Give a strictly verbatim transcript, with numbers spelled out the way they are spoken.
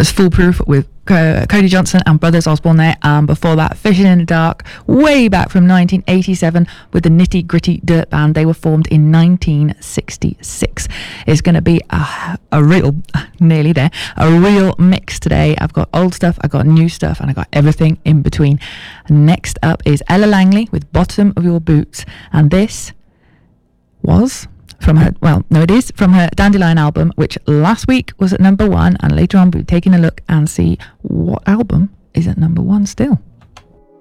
was Foolproof with uh, Cody Johnson and Brothers Osborne there. And before that, Fishing in the Dark, way back from nineteen eighty-seven with the Nitty Gritty Dirt Band. They were formed in nineteen sixty-six. It's going to be a, a real, nearly there, a real mix today. I've got old stuff, I've got new stuff, and I've got everything in between. Next up is Ella Langley with Bottom of Your Boots. And this was from her, well, no, it is from her Dandelion album, which last week was at number one. And later on, we'll be taking a look and see what album is at number one still.